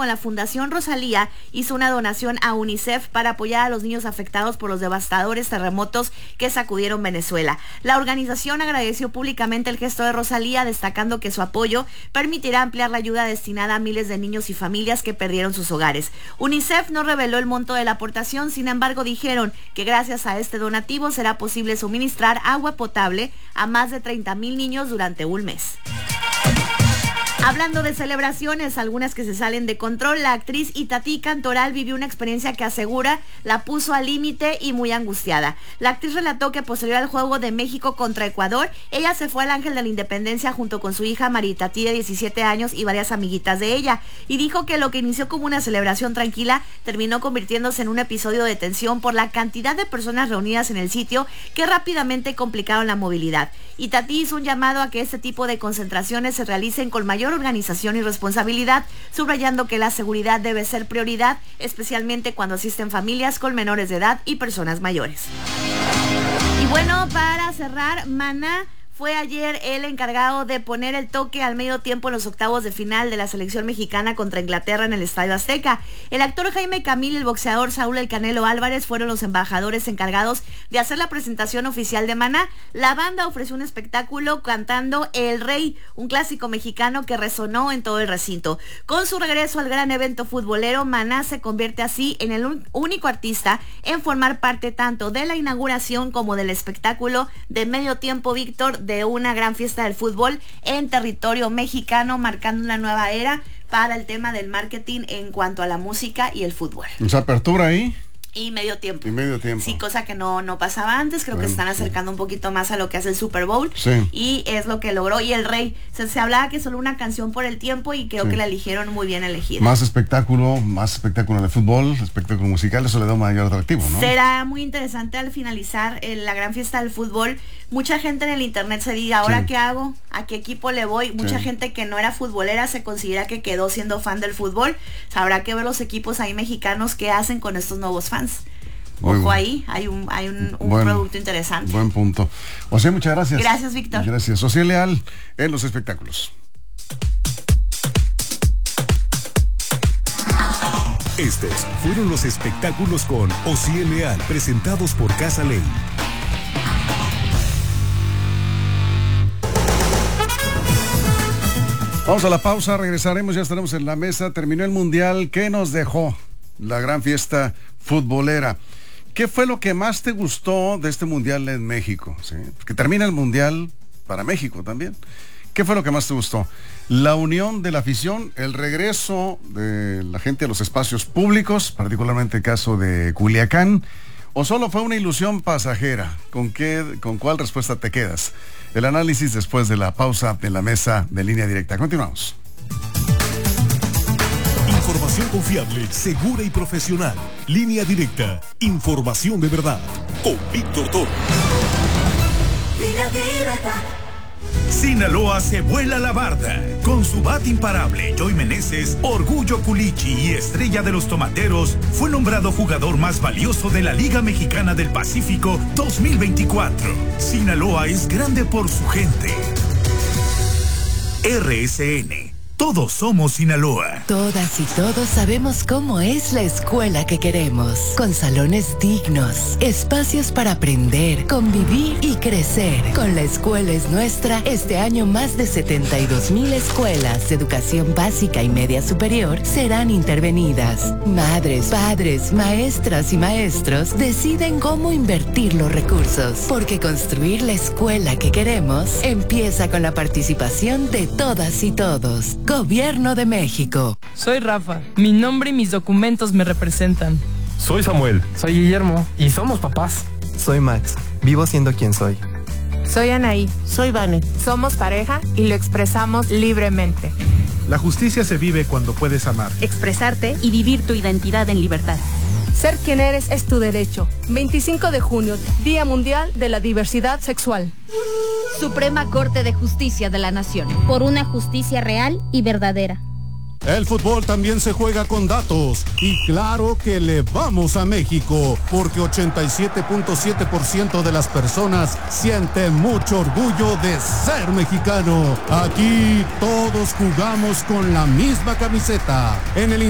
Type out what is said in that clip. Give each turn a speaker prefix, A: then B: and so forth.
A: con la Fundación Rosalía hizo una donación a UNICEF para apoyar a los niños afectados por los devastadores terremotos que sacudieron Venezuela. La organización agradeció públicamente el gesto de Rosalía, destacando que su apoyo permitirá ampliar la ayuda destinada a miles de niños y familias que perdieron sus hogares. UNICEF no reveló el monto de la aportación, sin embargo dijeron que gracias a este donativo será posible suministrar agua potable a más de 30,000 niños durante un mes. Hablando de celebraciones, algunas que se salen de control, la actriz Itatí Cantoral vivió una experiencia que asegura la puso al límite y muy angustiada. La actriz relató que posterior al juego de México contra Ecuador, ella se fue al Ángel de la Independencia junto con su hija María Itatí de 17 años y varias amiguitas de ella, y dijo que lo que inició como una celebración tranquila terminó convirtiéndose en un episodio de tensión por la cantidad de personas reunidas en el sitio que rápidamente complicaron la movilidad. Itatí hizo un llamado a que este tipo de concentraciones se realicen con mayor organización y responsabilidad, subrayando que la seguridad debe ser prioridad, especialmente cuando asisten familias con menores de edad y personas mayores. Y bueno, para cerrar, Maná fue ayer el encargado de poner el toque al medio tiempo en los octavos de final de la selección mexicana contra Inglaterra en el Estadio Azteca. El actor Jaime Camil y el boxeador Saúl El Canelo Álvarez fueron los embajadores encargados de hacer la presentación oficial de Maná. La banda ofreció un espectáculo cantando El Rey, un clásico mexicano que resonó en todo el recinto. Con su regreso al gran evento futbolero, Maná se convierte así en el único artista en formar parte tanto de la inauguración como del espectáculo de medio tiempo, Víctor, de una gran fiesta del fútbol en territorio mexicano, marcando una nueva era para el tema del marketing en cuanto a la música y el fútbol.
B: ¿Esa apertura ahí?
A: Y medio tiempo.
B: Y medio tiempo.
A: Sí, cosa que no pasaba antes. Creo que se están acercando un poquito más a lo que hace el Super Bowl.
B: Sí.
A: Y es lo que logró. Y El Rey, se hablaba que solo una canción por el tiempo y creo que la eligieron muy bien elegida.
B: Más espectáculo de fútbol, espectáculo musical, eso le da un mayor atractivo, ¿no?
A: Será muy interesante al finalizar la gran fiesta del fútbol. Mucha gente en el internet se diga, ¿ahora qué hago? ¿A qué equipo le voy? Mucha gente que no era futbolera se considera que quedó siendo fan del fútbol. Habrá que ver los equipos ahí mexicanos que hacen con estos nuevos fans. Ojo ahí, hay un producto interesante.
B: Buen punto. Ociel, muchas gracias.
A: Gracias, Víctor.
B: Gracias. Ociel Leal en los espectáculos.
C: Estos fueron los espectáculos con Ociel Leal, presentados por Casa Ley.
B: Vamos a la pausa, regresaremos, ya estaremos en la mesa. Terminó el Mundial. ¿Qué nos dejó la gran fiesta futbolera? ¿Qué fue lo que más te gustó de este Mundial en México? ¿Sí? Que termina el Mundial para México también. ¿Qué fue lo que más te gustó? La unión de la afición, el regreso de la gente a los espacios públicos, particularmente el caso de Culiacán, ¿o solo fue una ilusión pasajera? ¿Con cuál respuesta te quedas? El análisis después de la pausa en la mesa de Línea Directa. Continuamos.
C: Información confiable, segura y profesional. Línea Directa. Información de verdad. Con Víctor Toro.
D: Línea Directa.
E: Sinaloa se vuela la barda. Con su bat imparable, Joey Meneses, Orgullo Culichi y estrella de los tomateros, fue nombrado jugador más valioso de la Liga Mexicana del Pacífico 2024. Sinaloa es grande por su gente. RSN. Todos somos Sinaloa.
F: Todas y todos sabemos cómo es la escuela que queremos. Con salones dignos, espacios para aprender, convivir y crecer. Con La Escuela es Nuestra, este año más de 72,000 escuelas de educación básica y media superior serán intervenidas. Madres, padres, maestras y maestros deciden cómo invertir los recursos. Porque construir la escuela que queremos empieza con la participación de todas y todos. Gobierno de México.
G: Soy Rafa. Mi nombre y mis documentos me representan.
H: Soy Samuel.
I: Soy Guillermo. Y somos papás.
J: Soy Max. Vivo siendo quien soy.
K: Soy Anaí.
L: Soy Vane.
K: Somos pareja y lo expresamos libremente.
M: La justicia se vive cuando puedes amar,
N: expresarte y vivir tu identidad en libertad.
K: Ser quien eres es tu derecho. 25 de junio, Día Mundial de la Diversidad Sexual.
N: Suprema Corte de Justicia de la Nación.
O: Por una justicia real y verdadera.
P: El fútbol también se juega con datos. Y claro que le vamos a México, porque 87.7% de las personas sienten mucho orgullo de ser mexicano. Aquí todos jugamos con la misma camiseta. En el